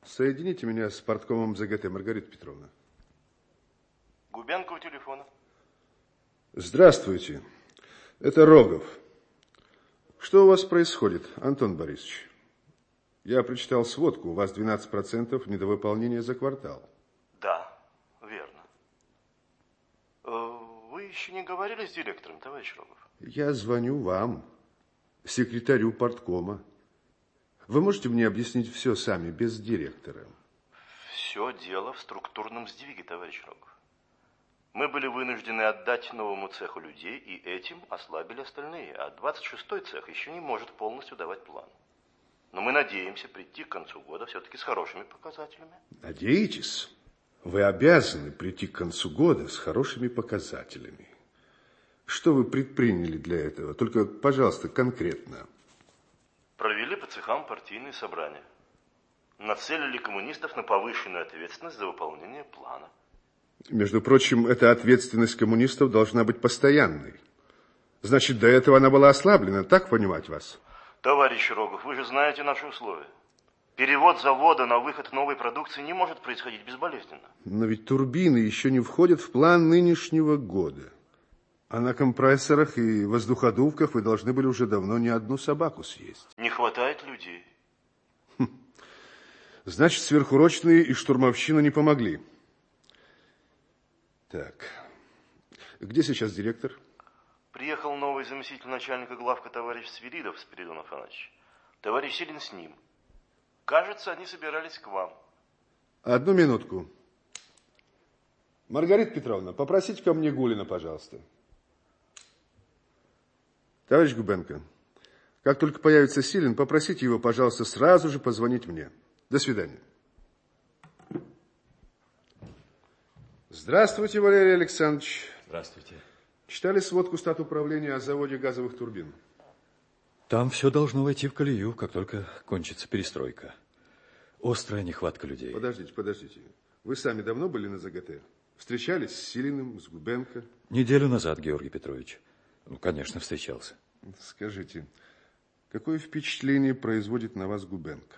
Соедините меня с парткомом ЗГТ, Маргарита Петровна. Губенко у телефона. Здравствуйте. Это Рогов. Что у вас происходит, Антон Борисович? Я прочитал сводку. У вас 12% недовыполнения за квартал. Да, верно. Вы еще не говорили с директором, товарищ Рогов? Я звоню вам, секретарю парткома. Вы можете мне объяснить все сами, без директора? Все дело в структурном сдвиге, товарищ Рогов. Мы были вынуждены отдать новому цеху людей, и этим ослабили остальные. А 26-й цех еще не может полностью давать план. Но мы надеемся прийти к концу года все-таки с хорошими показателями. Надеетесь? Вы обязаны прийти к концу года с хорошими показателями. Что вы предприняли для этого? Только, пожалуйста, конкретно. Провели по цехам партийные собрания. Нацелили коммунистов на повышенную ответственность за выполнение плана. Между прочим, эта ответственность коммунистов должна быть постоянной. Значит, до этого она была ослаблена, так понимать вас? Товарищ Рогов, вы же знаете наши условия. Перевод завода на выход новой продукции не может происходить безболезненно. Но ведь турбины еще не входят в план нынешнего года. А на компрессорах и воздуходувках вы должны были уже давно не одну собаку съесть. Не хватает людей. Значит, сверхурочные и штурмовщина не помогли. Так, где сейчас директор? Приехал новый заместитель начальника главка товарищ Свиридов, Спиридон Афанасьевич. Товарищ Силин с ним. Кажется, они собирались к вам. Одну минутку. Маргарита Петровна, попросите ко мне Гулина, пожалуйста. Товарищ Губенко, как только появится Силин, попросите его, пожалуйста, сразу же позвонить мне. До свидания. Здравствуйте, Валерий Александрович. Здравствуйте. Читали сводку статуправления о заводе газовых турбин? Там все должно войти в колею, как только кончится перестройка. Острая нехватка людей. Подождите. Вы сами давно были на ЗГТ? Встречались с Силиным, с Губенко? Неделю назад, Георгий Петрович. Ну, конечно, встречался. Скажите, какое впечатление производит на вас Губенко?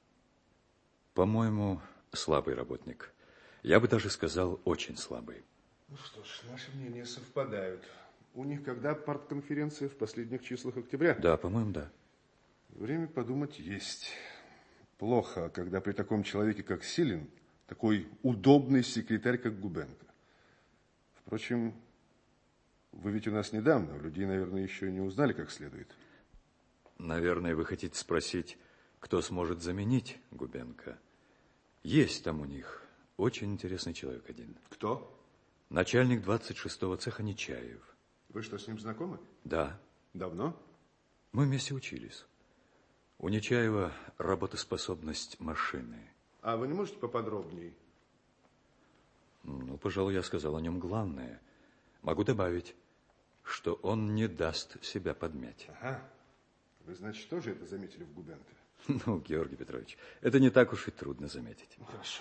По-моему, слабый работник. Я бы даже сказал, очень слабый. Ну что ж, наши мнения совпадают. У них когда партконференция? В последних числах октября? Да, по-моему, да. Время подумать есть. Плохо, когда при таком человеке, как Силин, такой удобный секретарь, как Губенко. Впрочем, вы ведь у нас недавно. Людей, наверное, еще не узнали как следует. Наверное, вы хотите спросить, кто сможет заменить Губенко. Есть там у них очень интересный человек один. Кто? Начальник 26-го цеха Нечаев. Вы что, с ним знакомы? Да. Давно? Мы вместе учились. У Нечаева работоспособность машины. А вы не можете поподробнее? Ну, пожалуй, я сказал о нем главное. Могу добавить, что он не даст себя подмять. Ага. Вы, значит, тоже это заметили в Губенко? Ну, Георгий Петрович, это не так уж и трудно заметить.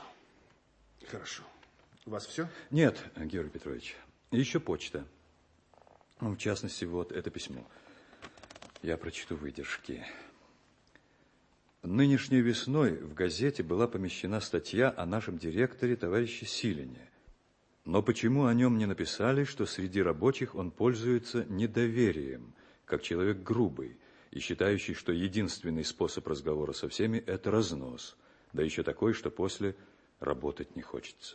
Хорошо. У вас все? Нет, Георгий Петрович, еще почта. В частности, вот это письмо. Я прочту выдержки. Нынешней весной в газете была помещена статья о нашем директоре, товарище Силине. Но почему о нем не написали, что среди рабочих он пользуется недоверием, как человек грубый, и считающий, что единственный способ разговора со всеми – это разнос, да еще такой, что после работать не хочется.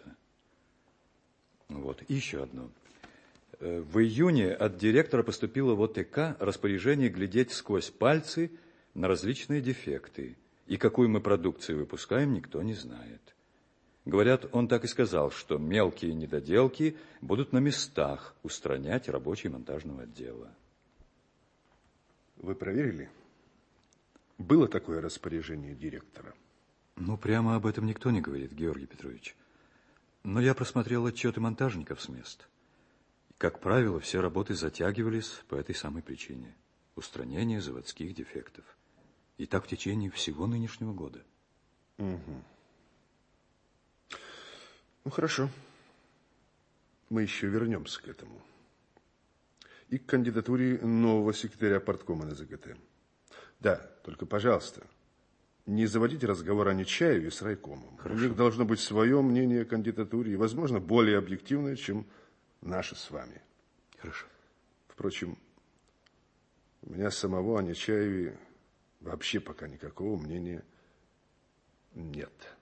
Вот, и еще одно. В июне от директора поступило в ОТК распоряжение глядеть сквозь пальцы на различные дефекты, и какую мы продукцию выпускаем, никто не знает. Говорят, он так и сказал, что мелкие недоделки будут на местах устранять рабочий монтажного отдела. Вы проверили? Было такое распоряжение директора? Ну, прямо об этом никто не говорит, Георгий Петрович. Но я просмотрел отчеты монтажников с мест. Как правило, все работы затягивались по этой самой причине – устранение заводских дефектов. И так в течение всего нынешнего года. Угу. Ну, хорошо. Мы еще вернемся к этому. И к кандидатуре нового секретаря парткома на ЗГТ. Да, только, пожалуйста, не заводить разговор о Нечаеве с райкомом. Хорошо. У них должно быть свое мнение о кандидатуре, и, возможно, более объективное, чем наше с вами. Хорошо. Впрочем, у меня самого о Нечаеве вообще пока никакого мнения нет.